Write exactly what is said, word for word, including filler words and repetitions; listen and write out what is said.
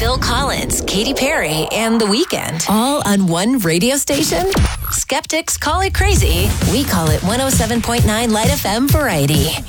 Phil Collins, Katy Perry, and The Weeknd, all on one radio station? Skeptics call it crazy. We call it one oh seven point nine Light F M Variety.